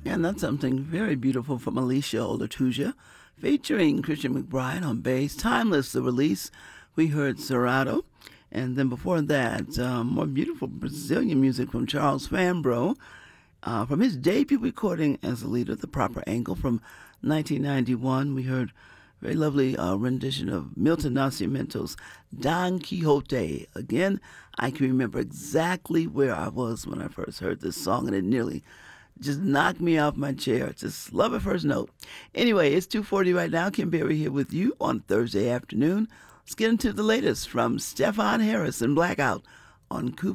And that's something very beautiful from Alicia Olatuja, featuring Christian McBride on bass. Timeless, the release. We heard Serato. And then before that, more beautiful Brazilian music from Charles Fambro, from his debut recording as the leader of The Proper Angle from 1991. We heard a very lovely rendition of Milton Nascimento's Don Quixote. Again, I can remember exactly where I was when I first heard this song, and it nearly just knocked me off my chair. Just love at first note. Anyway, it's 2:40 right now. Kim Berry here with you on Thursday afternoon. Let's get into the latest from Stefan Harris and Blackout on Cuba.